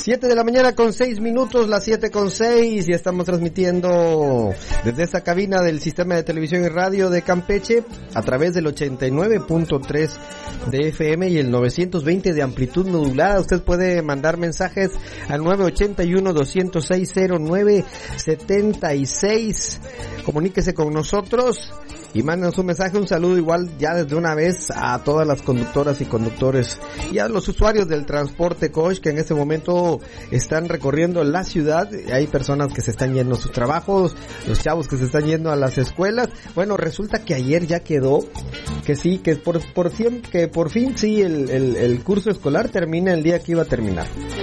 7 de la mañana con 6 minutos, las 7:06, y estamos transmitiendo desde esta cabina del Sistema de Televisión y Radio de Campeche a través del 89.3 de FM y el 920 de amplitud modulada. Usted puede mandar mensajes al 981-206-0976. Comuníquese con nosotros y manden su mensaje. Un saludo igual ya desde una vez a todas las conductoras y conductores y a los usuarios del transporte coach que en este momento están recorriendo la ciudad. Hay personas que se están yendo a sus trabajos, los chavos que se están yendo a las escuelas. Bueno, resulta que ayer ya quedó que sí, que por fin sí el curso escolar termina el día que iba a terminar.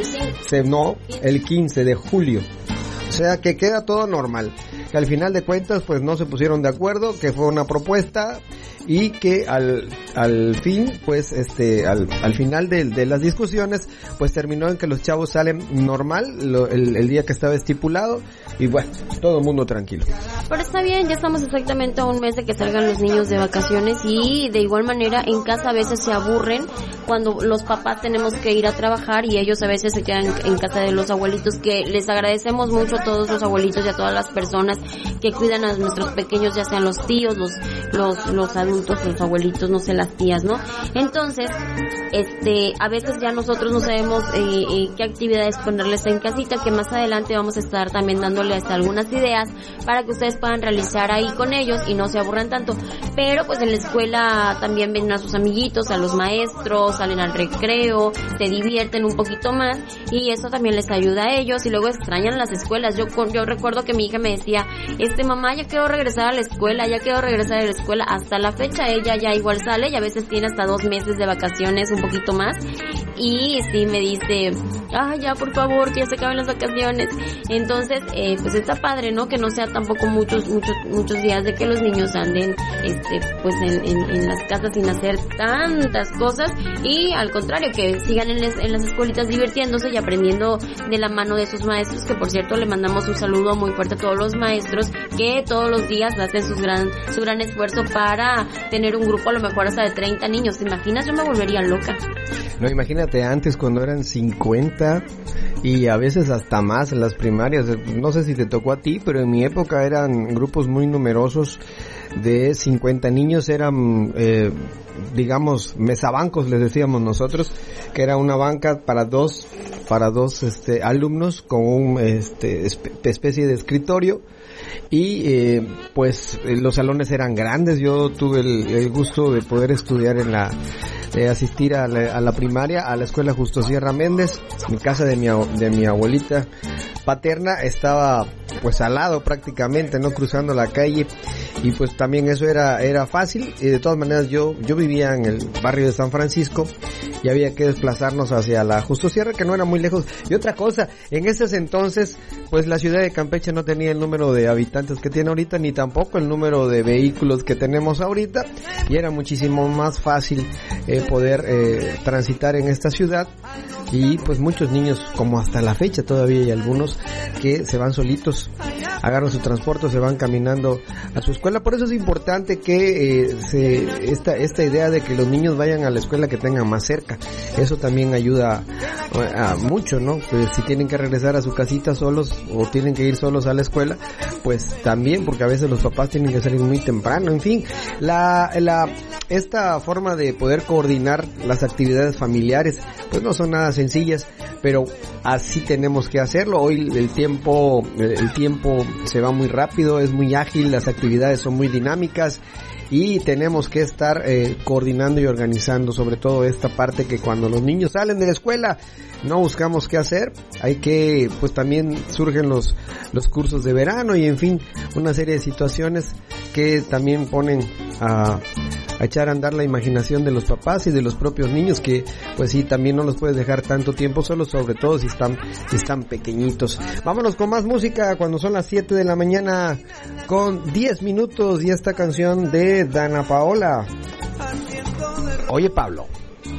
El 15 de julio. O sea que queda todo normal. Que al final de cuentas pues no se pusieron de acuerdo, que fue una propuesta y que al fin pues al final de las discusiones pues terminó en que los chavos salen normal el día que estaba estipulado y bueno, todo el mundo tranquilo. Pero está bien, ya estamos exactamente a un mes de que salgan los niños de vacaciones y de igual manera en casa a veces se aburren cuando los papás tenemos que ir a trabajar y ellos a veces se quedan en casa de los abuelitos, que les agradecemos mucho a todos los abuelitos y a todas las personas que cuidan a nuestros pequeños, ya sean los tíos, los adultos, los abuelitos, no sé, las tías, ¿no? Entonces, a veces ya nosotros no sabemos qué actividades ponerles en casita, que más adelante vamos a estar también dándoles algunas ideas para que ustedes puedan realizar ahí con ellos y no se aburran tanto. Pero pues en la escuela también ven a sus amiguitos, a los maestros, salen al recreo, se divierten un poquito más y eso también les ayuda a ellos y luego extrañan las escuelas. Yo recuerdo que mi hija me decía, mamá, ya quiero regresar a la escuela, hasta la fecha ella ya igual sale y a veces tiene hasta 2 meses de vacaciones, un poquito más, y sí me dice, ya por favor, que ya se acaben las vacaciones. Entonces, pues está padre, ¿no? Que no sea tampoco muchos días de que los niños anden, pues en las casas sin hacer tantas cosas y al contrario, que sigan en las escuelitas divirtiéndose y aprendiendo de la mano de sus maestros, que por cierto le mandamos un saludo muy fuerte a todos los maestros que todos los días hacen su gran esfuerzo para tener un grupo a lo mejor hasta de 30 niños. ¿Te imaginas? Yo me volvería loca. No, imagínate antes cuando eran 50 y a veces hasta más en las primarias. No sé si te tocó a ti, pero en mi época eran grupos muy numerosos de 50 niños. Eran, digamos, mesabancos, les decíamos nosotros, que era una banca para dos alumnos con un especie de escritorio. Y pues los salones eran grandes. Yo tuve el gusto de poder estudiar asistir a la primaria, a la escuela Justo Sierra Méndez. Mi casa de mi abuelita paterna estaba pues al lado prácticamente, no cruzando la calle, y pues también eso era fácil. Y de todas maneras yo vivía en el barrio de San Francisco y había que desplazarnos hacia la Justo Sierra, que no era muy lejos. Y otra cosa, en esos entonces pues la ciudad de Campeche no tenía el número de habitantes que tiene ahorita, ni tampoco el número de vehículos que tenemos ahorita, y era muchísimo más fácil poder transitar en esta ciudad. Y pues muchos niños, como hasta la fecha todavía hay algunos que se van solitos, agarran su transporte, se van caminando a su escuela. Por eso es importante que esta idea de que los niños vayan a la escuela que tengan más cerca. Eso también ayuda a mucho, ¿no? Pues si tienen que regresar a su casita solos o tienen que ir solos a la escuela, pues también, porque a veces los papás tienen que salir muy temprano. En fin, esta forma de poder coordinar las actividades familiares pues no son nada sencillas, pero así tenemos que hacerlo. Hoy el tiempo se va muy rápido, es muy ágil, las actividades son muy dinámicas y tenemos que estar coordinando y organizando sobre todo esta parte, que cuando los niños salen de la escuela no buscamos qué hacer. Hay que, pues también surgen los cursos de verano y en fin, una serie de situaciones que también ponen a echar a andar la imaginación de los papás y de los propios niños, que pues sí, también no los puedes dejar tanto tiempo solos, sobre todo si están pequeñitos. Vámonos con más música cuando son las 7 de la mañana con 10 minutos y esta canción de Dana Paola. Oye, Pablo.